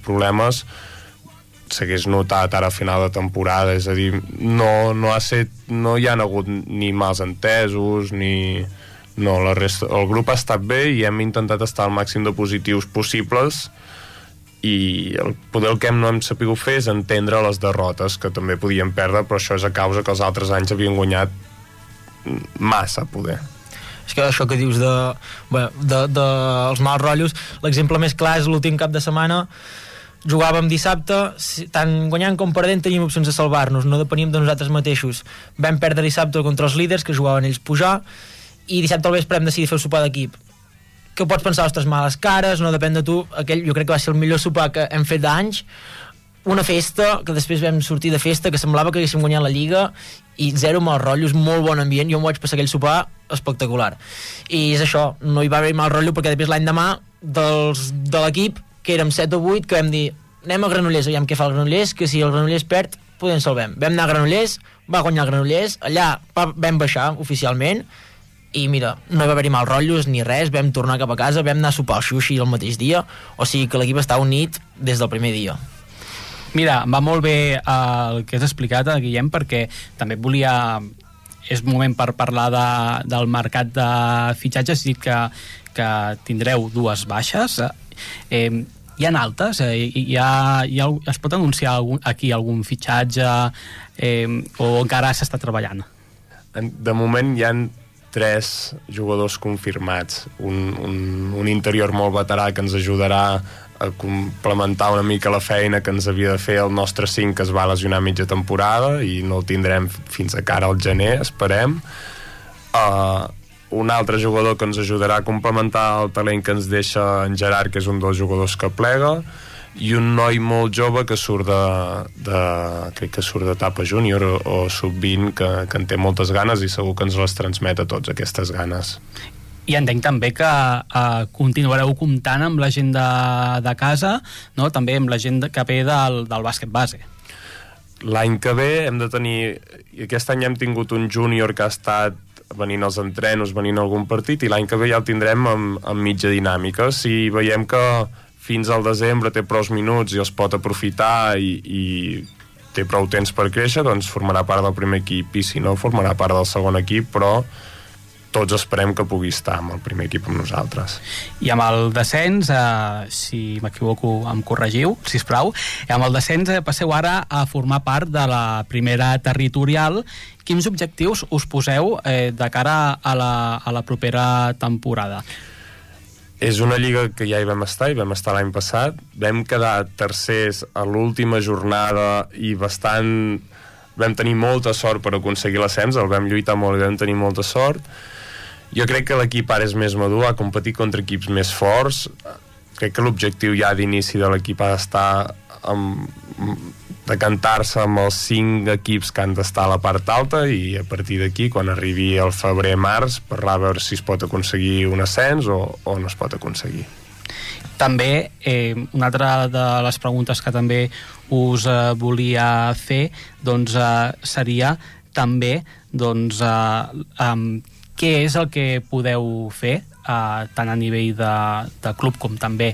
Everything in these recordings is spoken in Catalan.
problemes s'hagués notat ara a final de temporada, és a dir, no hi ha hagut ni mals entesos ni... No, la resta, el grup ha estat bé i hem intentat estar al màxim de positius possibles, i el que no hem sapigut fer és entendre les derrotes, que també podíem perdre, però això és a causa que els altres anys havien guanyat massa poder. És que això que dius dels mals rotllos, l'exemple més clar és l'últim cap de setmana. Jugàvem dissabte, tant guanyant com perdent teníem opcions de salvar-nos, no depeníem de nosaltres mateixos. Vam perdre dissabte contra els líders, que jugaven ells pujar, i dissabte al vespre hem decidit fer el sopar d'equip. Què pots pensar? Ostres, males cares, no depèn de tu. Aquell jo crec que va ser el millor sopar que hem fet d'anys. Una festa, que després vam sortir de festa, que semblava que haguéssim guanyat la Lliga, i zero mals rotllos, molt bon ambient. Jo em vaig passar aquell sopar espectacular. I és això, no hi va haver mal rotllo, perquè després l'any demà de l'equip, que érem 7 o 8, que vam dir, anem a Granollers, aviam què fa el Granollers, que si el Granollers perd, podem salvem. Vam anar a Granollers, va guanyar el Granollers, allà vam baixar oficialment, i mira, no hi va haver-hi mal rotllos ni res, vam tornar cap a casa, vam anar a sopar al sushi el mateix dia, o sigui que l'equip està unit des del primer dia. Mira, va molt bé el que has explicat, Guillem, perquè també volia... És moment per parlar del mercat de fitxatges. Has dit que tindreu 2 baixes. Hi ha altes? Es pot anunciar aquí algun fitxatge o encara s'està treballant? De moment hi ha 3 jugadors confirmats. Un interior molt veterà que ens ajudarà a complementar una mica la feina que ens havia de fer el nostre 5, que es va lesionar mitja temporada i no el tindrem fins a cara al gener, esperem. Un altre jugador que ens ajudarà a complementar el talent que ens deixa en Gerard, que és un dels jugadors que plega, i un noi molt jove que surt crec que surt d'etapa júnior o sub-20, que en té moltes ganes i segur que ens les transmet a tots, aquestes ganes. I entenc també que continuareu comptant amb la gent de casa, no? També amb la gent que ve del bàsquet base. L'any que ve hem de tenir... Aquest any hem tingut un júnior que ha estat venint als entrenos, venint a algun partit, i l'any que ve ja el tindrem amb mitja dinàmica. Si veiem que fins al desembre té prou minuts i els pot aprofitar i té prou temps per créixer, doncs formarà part del primer equip, i si no, formarà part del segon equip, però tots esperem que pugui estar amb el primer equip amb nosaltres. I amb el descens, si m'equivoco em corregiu, sisplau, amb el descens passeu ara a formar part de la primera territorial. Quins objectius us poseu de cara a la propera temporada? És una lliga que ja hi vam estar l'any passat. Vam quedar tercers a l'última jornada i vam tenir molta sort per aconseguir l'ascens, el vam lluitar molt i vam tenir molta sort. Jo crec que l'equip ara és més madur, ha competit contra equips més forts. Crec que l'objectiu ja d'inici de l'equip ha d'estar de cantar-se amb els 5 equips que han d'estar a la part alta, i a partir d'aquí, quan arribi el febrer-març, parlar a veure si es pot aconseguir un ascens o no es pot aconseguir. També, una altra de les preguntes que també us volia fer, doncs, seria també, doncs, què és el que podeu fer tant a nivell de club com també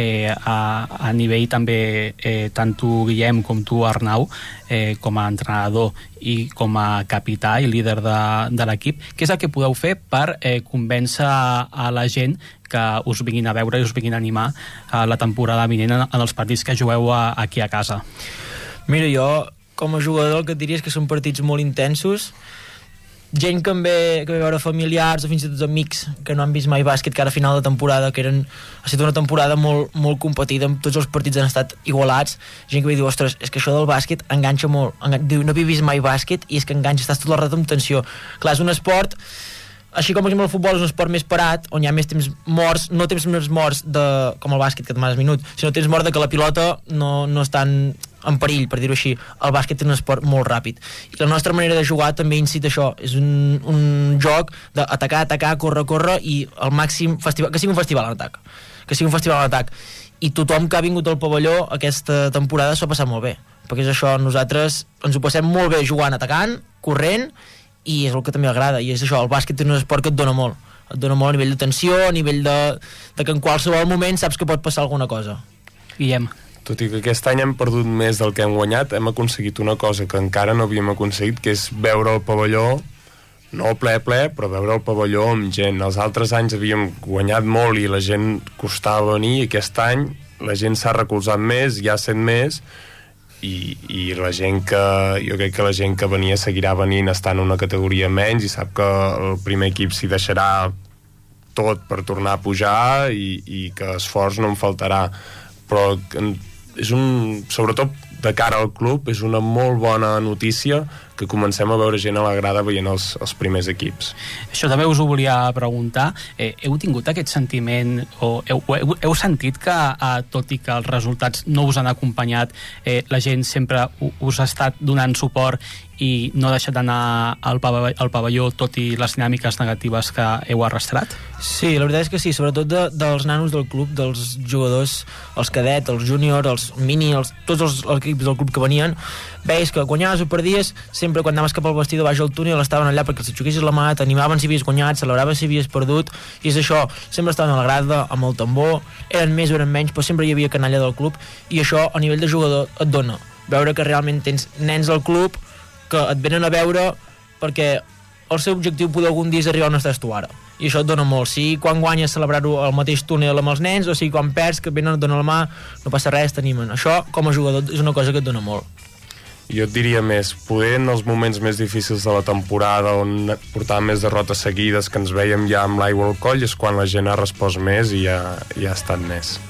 a nivell també tant tu, Guillem, com tu, Arnau, com a entrenador i com a capità i líder de l'equip. Què és el que podeu fer per convèncer a la gent que us vinguin a veure i us vinguin a animar la temporada vinent en els partits que jugueu aquí a casa? Mira, jo com a jugador el que et diria és que són partits molt intensos, gent que ve a veure familiars o fins i tot amics que no han vist mai bàsquet, que ara a final de temporada ha estat una temporada molt, molt competida, tots els partits han estat igualats, gent que ve i diu, ostres, és que això del bàsquet enganxa molt, diu, no havia vist mai bàsquet i és que enganxa, estàs tot el rato amb tensió. Clar, és un esport, així com per exemple el futbol és un esport més parat, on hi ha més temps morts, no temps més morts com el bàsquet que et demanes minut, sinó temps mort de que la pilota no està en perill, per dir-ho així. El bàsquet és un esport molt ràpid i la nostra manera de jugar també incita això, és un joc d'atacar, córrer i al màxim festival, que sigui un festival en atac, i tothom que ha vingut al pavelló aquesta temporada s'ho ha passat molt bé, perquè és això, nosaltres ens ho passem molt bé jugant, atacant, corrent, i és el que també agrada, i és això, el bàsquet és un esport que et dona molt a nivell de tensió, a nivell de que en qualsevol moment saps que pot passar alguna cosa. Guillem? tot i que aquest any hem perdut més del que hem guanyat, hem aconseguit una cosa que encara no havíem aconseguit, que és veure el pavelló, no ple, però veure el pavelló amb gent. Els altres anys havíem guanyat molt i la gent costava venir, i aquest any la gent s'ha recolzat més, ja sent més, i la gent jo crec que la gent que venia seguirà venint, està en una categoria menys i sap que el primer equip s'hi deixarà tot per tornar a pujar i que esforç no en faltarà, però és sobretot de cara al club, és una molt bona notícia que comencem a veure gent a la grada veient els primers equips. Això també us ho volia preguntar. Heu tingut aquest sentiment, o heu sentit que, tot i que els resultats no us han acompanyat, la gent sempre us ha estat donant suport i no ha deixat d'anar al pavelló tot i les dinàmiques negatives que heu arrastrat? Sí, la veritat és que sí, sobretot dels nanos del club, dels jugadors, els cadets, els júniors, els mini, tots els equips del club que venien, veies que guanyaves o perdies, sempre quan anaves cap al vestidor baix al túnel estaven allà perquè els xoquessis la mà, t'animaven si havies guanyat, celebraven si havies perdut, i és això, sempre estaven a la grada, amb el tambor, eren més o eren menys, però sempre hi havia canalla del club, i això a nivell de jugador et dona, veure que realment tens nens al club que et venen a veure perquè el seu objectiu poder algun dia és arribar on estàs tu ara, i això et dona molt. Si quan guanyes celebrar-ho al mateix túnel amb els nens, o si quan perds que venen et donen la mà, no passa res, t'animen. Això com a jugador és una cosa que et dona molt. Jo et diria més, poder en els moments més difícils de la temporada, on portàvem més derrotes seguides, que ens veiem ja amb l'aigua al coll, és quan la gent ha respost més i ja ha estat més.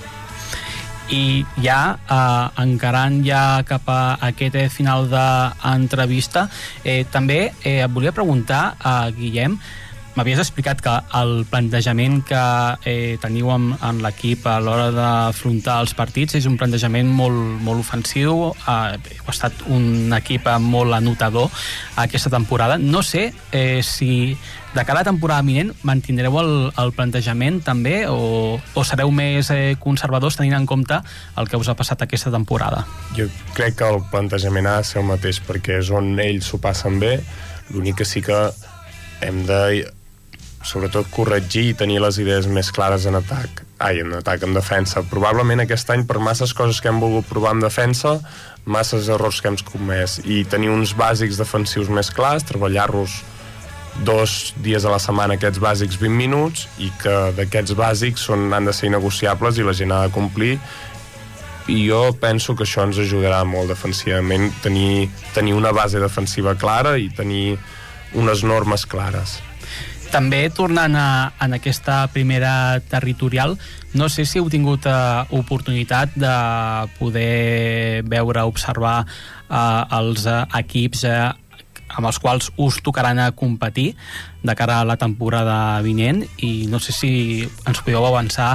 I ja encarant ja cap a aquest final d'entrevista, també et volia preguntar a Guillem, m'havies explicat que el plantejament que teniu en l'equip a l'hora d'afrontar els partits és un plantejament molt ofensiu, heu estat un equip molt anotador aquesta temporada. No sé si de cara a la temporada vinent mantindreu el plantejament també o sereu més conservadors tenint en compte el que us ha passat aquesta temporada? Jo crec que el plantejament ha de ser el mateix perquè és on ells s'ho passen bé, l'únic que sí que hem de sobretot corregir i tenir les idees més clares en defensa. Probablement aquest any per masses coses que hem volgut provar en defensa, masses errors que hem comès, i tenir uns bàsics defensius més clars, treballar-los 2 dies a la setmana aquests bàsics 20 minuts, i que d'aquests bàsics han de ser innegociables i la gent ha de complir, i jo penso que això ens ajudarà molt defensivament, tenir una base defensiva clara i tenir unes normes clares. També tornant en aquesta primera territorial, no sé si heu tingut oportunitat de poder veure, observar els equips amb els quals us tocaran a competir de cara a la temporada vinent, i no sé si ens podeu avançar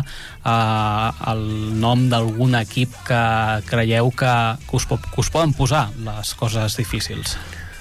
el nom d'algun equip que creieu que us poden posar les coses difícils.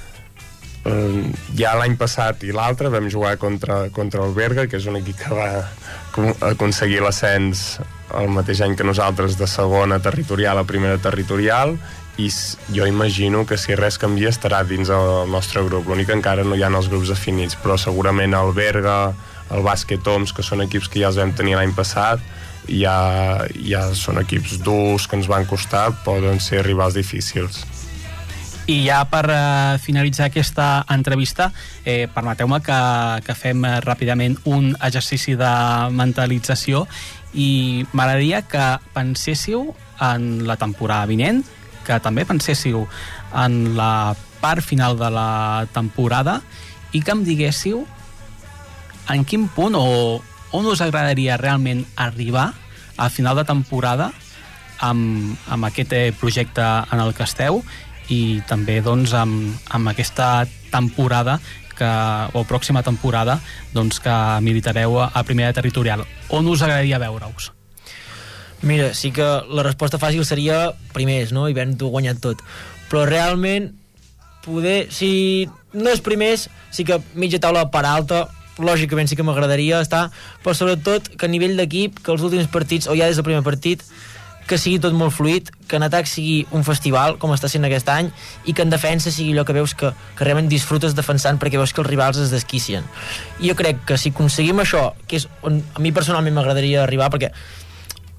Ja l'any passat i l'altre vam jugar contra el Berga, que és un equip que va aconseguir l'ascens el mateix any que nosaltres, de segona territorial a primera territorial, i jo imagino que si res canvia estarà dins el nostre grup. L'únic que encara no hi ha els grups definits, però segurament el Berga, el Bàsquet Oms, que són equips que ja els vam tenir l'any passat, ja són equips durs que ens van costar, poden ser rivals difícils. I ja per finalitzar aquesta entrevista, permeteu-me que fem ràpidament un exercici de mentalització, i m'agradaria que penséssiu en la temporada vinent, que també penséssiu en la part final de la temporada, i que em diguéssiu en quin punt o on us agradaria realment arribar a final de temporada amb aquest projecte en el que esteu, i també doncs amb aquesta temporada o pròxima temporada doncs, que militareu a primera territorial. On us agradaria veure-us? Mira, sí que la resposta fàcil seria primers, no? I havent-ho guanyat tot. Però realment, poder, si no és primers, sí que mitja taula per alta, lògicament sí que m'agradaria estar, però sobretot que a nivell d'equip, que els últims partits, o ja des del primer partit, que sigui tot molt fluid, que en atac sigui un festival, com està sent aquest any, i que en defensa sigui allò que veus que realment disfrutes defensant, perquè veus que els rivals es desquicien. I jo crec que si aconseguim això, que és on a mi personalment m'agradaria arribar, perquè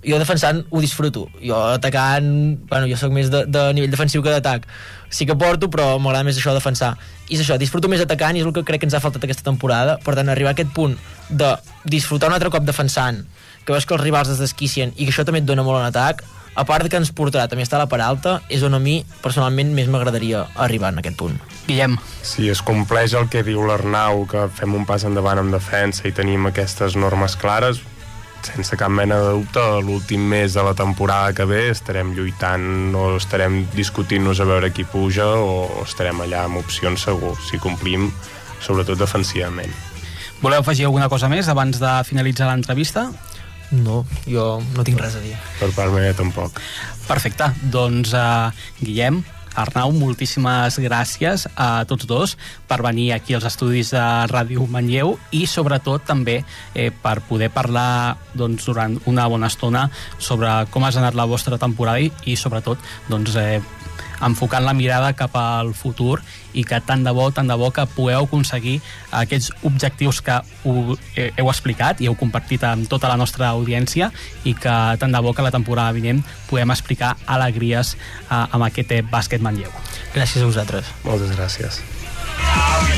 jo defensant ho disfruto, jo atacant, bueno, jo sóc més de nivell defensiu que d'atac, sí que porto, però m'agrada més això defensar, i és això, disfruto més atacant, i és el que crec que ens ha faltat aquesta temporada. Per tant, arribar a aquest punt de disfrutar un altre cop defensant, que veus que els rivals es desquicien i que això també et dona molt en atac, a part que ens portarà també estar a la part alta, és on a mi personalment més m'agradaria arribar en aquest punt. Guillem. Sí, es compleix el que diu l'Arnau, que fem un pas endavant en defensa i tenim aquestes normes clares. Sense cap mena de dubte, l'últim mes de la temporada que ve estarem lluitant o estarem discutint-nos a veure qui puja o estarem allà amb opcions segur, si complim, sobretot defensivament. Voleu afegir alguna cosa més abans de finalitzar l'entrevista? No, jo no tinc res a dir. Per part meva tampoc. Perfecte, doncs Guillem, Arnau, moltíssimes gràcies a tots dos per venir aquí als estudis de Ràdio Manlleu i sobretot també per poder parlar doncs, durant una bona estona sobre com ha anat la vostra temporada i sobretot doncs, enfocant la mirada cap al futur i que tant de bo que pugueu aconseguir aquests objectius que heu explicat i heu compartit amb tota la nostra audiència i que tant de bo que la temporada vinent puguem explicar alegries amb aquest bàsquet Manlleu. Gràcies a vosaltres. Moltes gràcies.